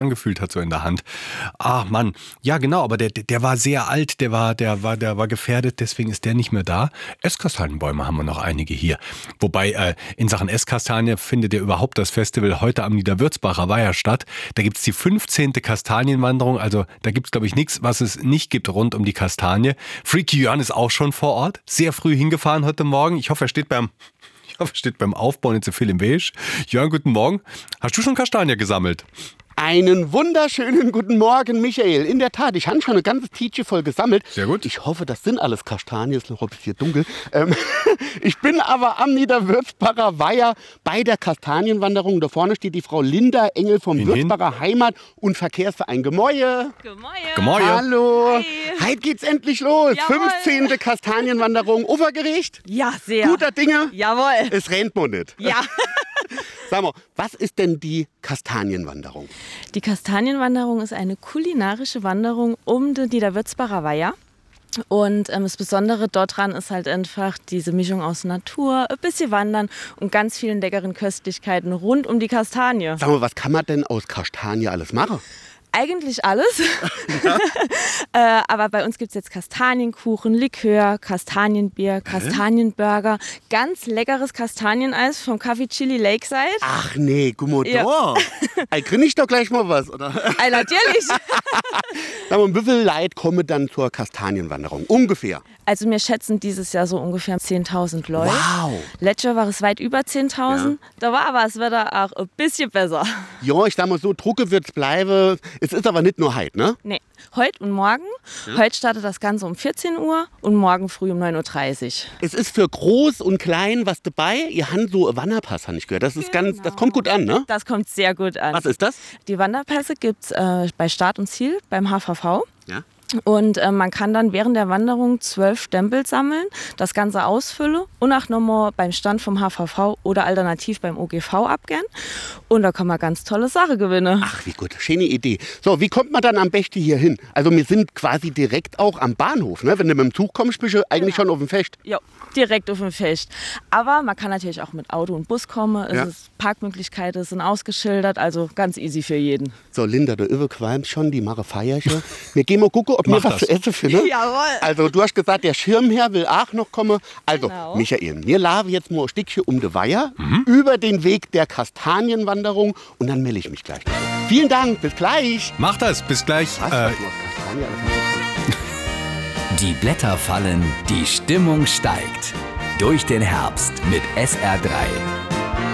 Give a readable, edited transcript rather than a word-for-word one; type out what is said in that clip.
angefühlt hat, so in der Hand. Ach Mann, ja genau, aber der war sehr alt, der war gefährdet, deswegen ist der nicht mehr da. Esskastanienbäume haben wir noch einige hier. Wobei in Sachen Esskastanie findet ja überhaupt das Festival heute am Niederwürzbacher Weiher statt. Da gibt's die 15. Kastanienwanderung, also da gibt's glaube ich nichts, was es nicht gibt rund um die Kastanie. Freaky Jörn ist auch schon vor Ort, sehr früh hingefahren heute Morgen. Ich hoffe, er steht beim Aufbau nicht so viel im Weg. Jörn, guten Morgen. Hast du schon Kastanie gesammelt? Einen wunderschönen guten Morgen, Michael. In der Tat, ich habe schon eine ganze Tietje voll gesammelt. Sehr gut. Ich hoffe, das sind alles Kastanien. Es ist noch ein bisschen dunkel. Ich bin aber am Niederwürzbacher Weiher bei der Kastanienwanderung. Da vorne steht die Frau Linda Engel vom Würzbacher Heimat- und Verkehrsverein. Gemäue. Gemäue. Hallo. Hi. Heute geht's endlich los. Jawohl. 15. Kastanienwanderung. Ufergericht. Ja, sehr. Guter Dinge. Jawohl. Es rennt mir nicht. Ja. Sag mal, was ist denn die Kastanienwanderung? Die Kastanienwanderung ist eine kulinarische Wanderung um den Niederwürzbacher Weiher. Und das Besondere dort dran ist halt einfach diese Mischung aus Natur, ein bisschen Wandern und ganz vielen leckeren Köstlichkeiten rund um die Kastanie. Sag mal, was kann man denn aus Kastanie alles machen? Eigentlich alles. Aber bei uns gibt es jetzt Kastanienkuchen, Likör, Kastanienbier, Kastanienburger, ganz leckeres Kastanieneis vom Café Chili Lakeside. Ach nee, guck mal Ja. da. Ey, krieg ich doch gleich mal was, oder? Natürlich. Sag mal, wie viel Leute kommen dann zur Kastanienwanderung? Ungefähr. Also wir schätzen dieses Jahr so ungefähr 10.000 Leute. Wow. Letztes Jahr war es weit über 10.000. Da war aber das Wetter auch ein bisschen besser. Ja, ich sag mal so, Drucke wird's bleiben. Es ist aber nicht nur heute, ne? Nee, heute und morgen. Heute startet das Ganze um 14 Uhr und morgen früh um 9.30 Uhr. Es ist für groß und klein was dabei. Ihr habt so einen Wanderpass, habe ich gehört. Das ist ganz, das kommt gut an, ne? Das kommt sehr gut an. Was ist das? Die Wanderpässe gibt es bei Start und Ziel beim HVV. Ja. Und man kann dann während der Wanderung 12 Stempel sammeln, das Ganze ausfüllen und auch nochmal beim Stand vom HVV oder alternativ beim OGV abgehen. Und da kann man ganz tolle Sachen gewinnen. Ach, wie gut. Schöne Idee. So, wie kommt man dann am besten hier hin? Also wir sind quasi direkt auch am Bahnhof, ne? Wenn du mit dem Zug kommst, bist du eigentlich schon auf dem Fest. Ja, direkt auf dem Fest. Aber man kann natürlich auch mit Auto und Bus kommen. Ja. Parkmöglichkeiten sind ausgeschildert, also ganz easy für jeden. So, Linda, du überqualmst schon, die mache Feierchen. Wir gehen mal gucken, ob wir Mach was das. zu essen finden. Jawohl. Also, du hast gesagt, der Schirmherr will auch noch kommen. Also, Genau. Michael, wir laufen jetzt mal ein Stückchen um den Weiher, über den Weg der Kastanienwanderung und dann melde ich mich gleich. Vielen Dank, bis gleich. Mach das, bis gleich. Was man aus Kastanie alles machen kann. Die Blätter fallen, die Stimmung steigt. Durch den Herbst mit SR3.